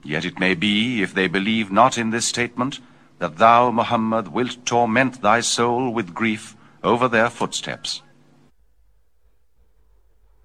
Yet it may be, if they believe not in this statement, that thou, Muhammad, wilt torment thy soul with grief over their footsteps.